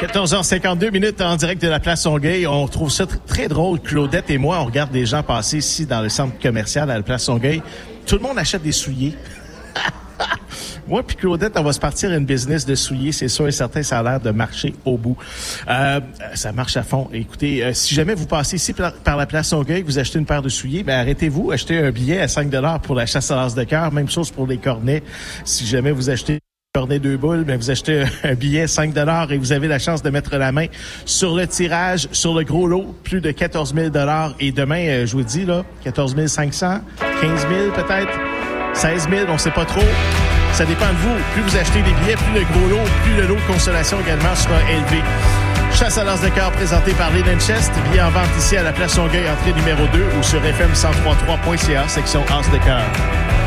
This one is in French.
14h52 minutes en direct de la place Longueuil. On trouve ça très drôle. Claudette et moi, on regarde des gens passer ici dans le centre commercial à la place Longueuil. Tout le monde achète des souliers. Moi puis Claudette, on va se partir une business de souliers, c'est sûr et certain, ça a l'air de marcher au bout. Ça marche à fond. Écoutez, si jamais vous passez ici par la place Longueuil, vous achetez une paire de souliers, ben arrêtez-vous, achetez un billet à 5$ pour la chasse à l'as de cœur. Même chose pour les cornets. Si jamais vous achetez cornet 2 boules, ben vous achetez un billet 5$ et vous avez la chance de mettre la main sur le tirage, sur le gros lot, plus de 14 000$. Et demain, je vous dis, là, 14 500, 15 000 peut-être, 16 000, on sait pas trop. Ça dépend de vous. Plus vous achetez des billets, plus le gros lot, plus le lot de consolation également sera élevé. Chasse à l'as de cœur présenté par Linen Chest. Billets en vente ici à la place Longueuil, entrée numéro 2 ou sur fm1033.ca, section as de cœur.